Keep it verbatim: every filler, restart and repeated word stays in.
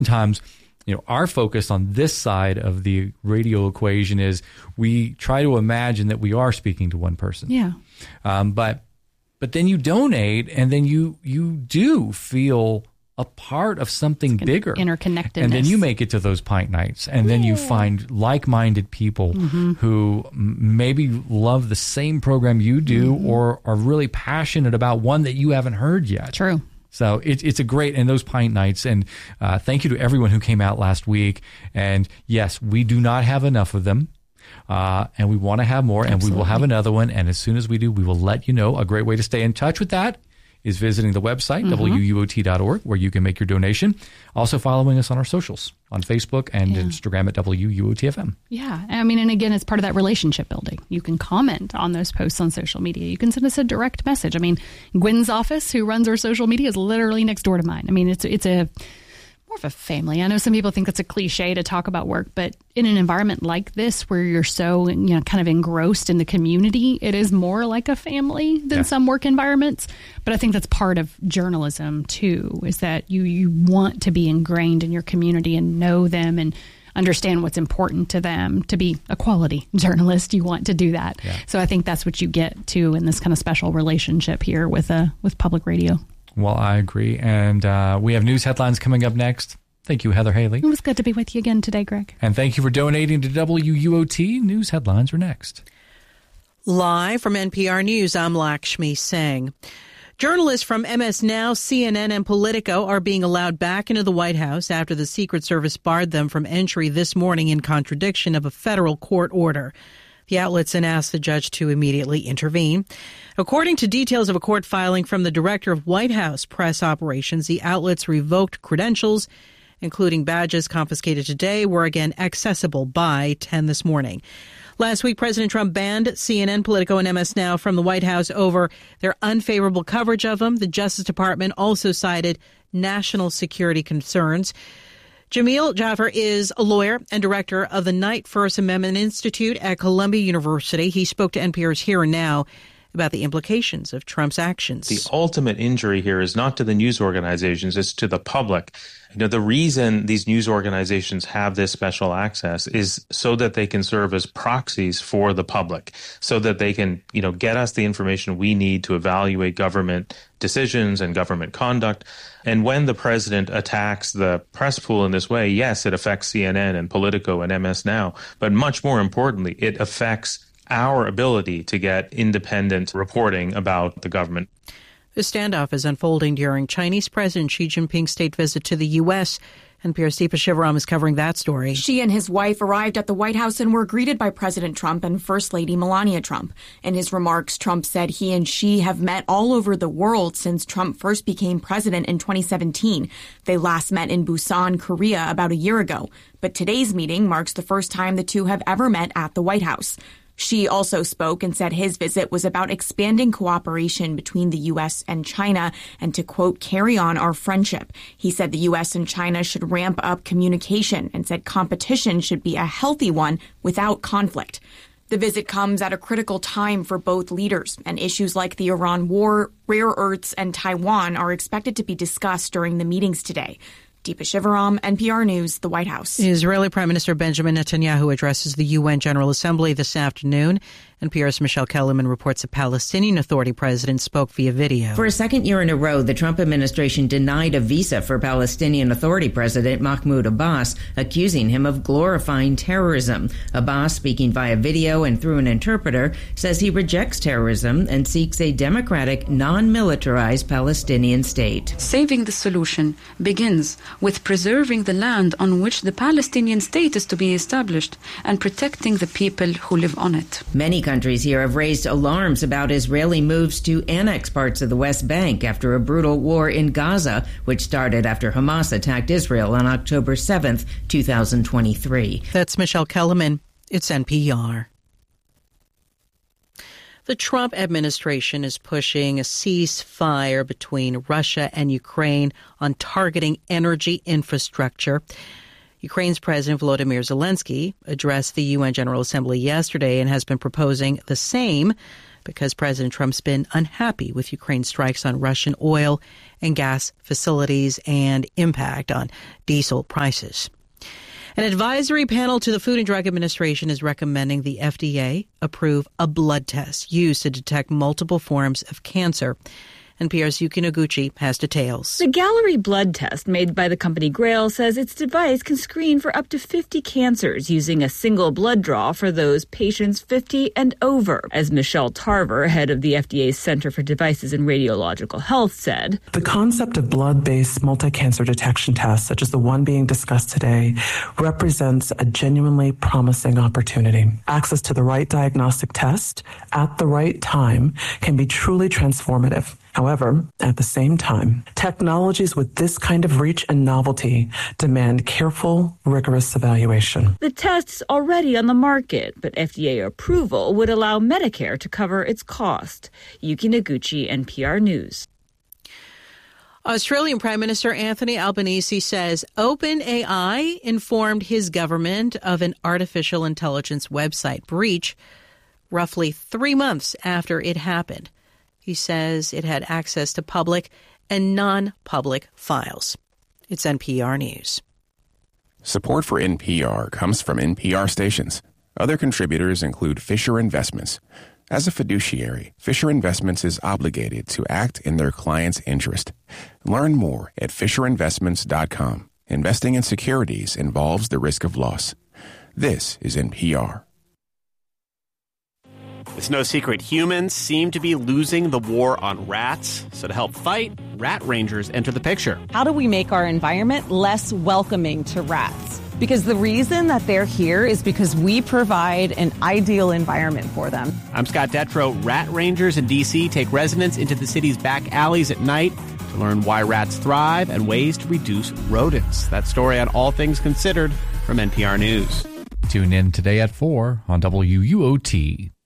Sometimes, you know, our focus on this side of the radio equation is we try to imagine that we are speaking to one person. Yeah. Um, but but then you donate, and then you you do feel a part of something bigger, interconnectedness, and then you make it to those pint nights, and then you find like-minded people mm-hmm. who maybe love the same program you do, mm-hmm. or are really passionate about one that you haven't heard yet. True. So it, it's a great, and those pint nights, and uh, thank you to everyone who came out last week. And yes, we do not have enough of them, uh, and we want to have more, Absolutely. And we will have another one. And as soon as we do, we will let you know. A great way to stay in touch with that is visiting the website, mm-hmm. W U O T dot org, where you can make your donation. Also following us on our socials, on Facebook and yeah. Instagram at W U O T F M. Yeah. I mean, and again, it's part of that relationship building. You can comment on those posts on social media. You can send us a direct message. I mean, Gwen's office, who runs our social media, is literally next door to mine. I mean, it's it's a more of a family. I know some people think it's a cliche to talk about work, but in an environment like this where you're so, you know, kind of engrossed in the community, it is more like a family than yeah. some work environments. But I think that's part of journalism too, is that you, you want to be ingrained in your community and know them and understand what's important to them. To be a quality journalist, you want to do that. Yeah. So I think that's what you get to in this kind of special relationship here with uh, with public radio. Well, I agree. And uh, we have news headlines coming up next. Thank you, Heather Haley. It was good to be with you again today, Greg. And thank you for donating to W U O T. News headlines are next. Live from N P R News, I'm Lakshmi Singh. Journalists from M S Now, C N N, and Politico are being allowed back into the White House after the Secret Service barred them from entry this morning in contradiction of a federal court order. The outlets then asked the judge to immediately intervene. According to details of a court filing from the director of White House press operations, the outlets revoked credentials, including badges confiscated today, were again accessible by ten this morning. Last week, President Trump banned C N N, Politico, and M S Now from the White House over their unfavorable coverage of him. The Justice Department also cited national security concerns. Jamil Jaffer is a lawyer and director of the Knight First Amendment Institute at Columbia University. He spoke to N P R's Here and Now about the implications of Trump's actions. The ultimate injury here is not to the news organizations, it's to the public. You know, the reason these news organizations have this special access is so that they can serve as proxies for the public, so that they can, you know, get us the information we need to evaluate government decisions and government conduct. And when the president attacks the press pool in this way, yes, it affects C N N and Politico and M S Now, but much more importantly, it affects our ability to get independent reporting about the government. The standoff is unfolding during Chinese President Xi Jinping's state visit to the U S N P R's Deepa Shivaram is covering that story. Xi and his wife arrived at the White House and were greeted by President Trump and First Lady Melania Trump. In his remarks, Trump said he and Xi have met all over the world since Trump first became president in twenty seventeen. They last met in Busan, Korea, about a year ago. But today's meeting marks the first time the two have ever met at the White House. Xi also spoke and said his visit was about expanding cooperation between the U S and China and to, quote, carry on our friendship. He said the U S and China should ramp up communication and said competition should be a healthy one without conflict. The visit comes at a critical time for both leaders, and issues like the Iran war, rare earths, and Taiwan are expected to be discussed during the meetings today. Deepa Shivaram, N P R News, the White House. Israeli Prime Minister Benjamin Netanyahu addresses the U N General Assembly this afternoon. N P R's Michelle Kellerman reports the Palestinian Authority president spoke via video. For a second year in a row, the Trump administration denied a visa for Palestinian Authority President Mahmoud Abbas, accusing him of glorifying terrorism. Abbas, speaking via video and through an interpreter, says he rejects terrorism and seeks a democratic, non-militarized Palestinian state. Saving the solution begins with preserving the land on which the Palestinian state is to be established and protecting the people who live on it. Many countries here have raised alarms about Israeli moves to annex parts of the West Bank after a brutal war in Gaza, which started after Hamas attacked Israel on October seventh, two thousand twenty-three. That's Michelle Kellerman. It's N P R. The Trump administration is pushing a ceasefire between Russia and Ukraine on targeting energy infrastructure. Ukraine's President Volodymyr Zelensky addressed the U N General Assembly yesterday and has been proposing the same because President Trump's been unhappy with Ukraine's strikes on Russian oil and gas facilities and impact on diesel prices. An advisory panel to the Food and Drug Administration is recommending the F D A approve a blood test used to detect multiple forms of cancer. N P R's Yuki Noguchi has details. The Gallery blood test made by the company Grail says its device can screen for up to fifty cancers using a single blood draw for those patients fifty and over. As Michelle Tarver, head of the F D A's Center for Devices and Radiological Health, said, the concept of blood-based multi-cancer detection tests, such as the one being discussed today, represents a genuinely promising opportunity. Access to the right diagnostic test at the right time can be truly transformative. However, at the same time, technologies with this kind of reach and novelty demand careful, rigorous evaluation. The test's already on the market, but F D A approval would allow Medicare to cover its cost. Yuki Noguchi, N P R News. Australian Prime Minister Anthony Albanese says OpenAI informed his government of an artificial intelligence website breach roughly three months after it happened. He says it had access to public and non-public files. It's N P R News. Support for N P R comes from N P R stations. Other contributors include Fisher Investments. As a fiduciary, Fisher Investments is obligated to act in their client's interest. Learn more at fisher investments dot com. Investing in securities involves the risk of loss. This is N P R. It's no secret humans seem to be losing the war on rats. So to help fight, rat rangers enter the picture. How do we make our environment less welcoming to rats? Because the reason that they're here is because we provide an ideal environment for them. I'm Scott Detrow. Rat rangers in D C take residents into the city's back alleys at night to learn why rats thrive and ways to reduce rodents. That story on All Things Considered from N P R News. Tune in today at four on W U O T.